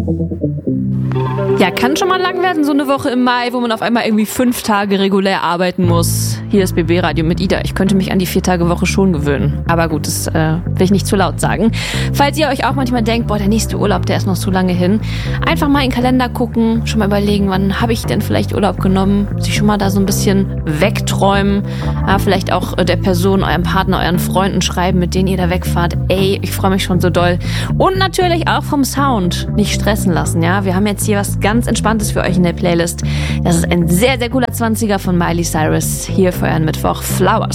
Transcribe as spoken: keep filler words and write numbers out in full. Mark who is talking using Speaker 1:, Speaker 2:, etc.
Speaker 1: Ja, kann schon mal lang werden, so eine Woche im Mai, wo man auf einmal irgendwie fünf Tage regulär arbeiten muss. Hier ist B B Radio mit Ida. Ich könnte mich an die Vier-Tage-Woche schon gewöhnen. Aber gut, das äh, will ich nicht zu laut sagen. Falls ihr euch auch manchmal denkt, boah, der nächste Urlaub, der ist noch so lange hin, einfach mal in den Kalender gucken, schon mal überlegen, wann habe ich denn vielleicht Urlaub genommen, sich schon mal da so ein bisschen wegträumen, ja, vielleicht auch äh, der Person, eurem Partner, euren Freunden schreiben, mit denen ihr da wegfahrt. Ey, ich freue mich schon so doll. Und natürlich auch vom Sound nicht stressen lassen, ja. Wir haben jetzt hier was ganz Entspanntes für euch in der Playlist. Das ist ein sehr, sehr cooler Zwanziger von Miley Cyrus hier für euren Mittwoch. Flowers.